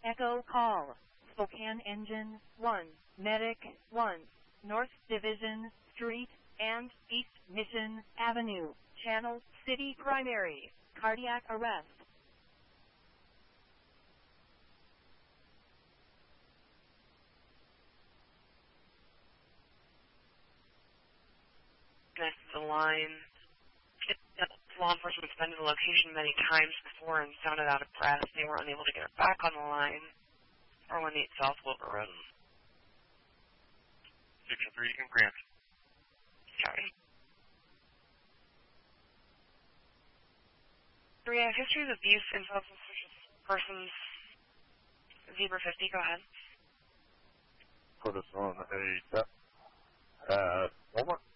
Echo call. Spokane Engine 1, Medic 1, North Division Street and East Mission Avenue, Channel City Primary, cardiac arrest. The line. Law enforcement's been to the location many times before and sounded out of breath. They were unable to get her back on the line. 418 South Wilbur Road. 603 in Grant. Sorry. 3, I have history of abuse in substance persons. Zebra 50, go ahead. Put us on a 1 more.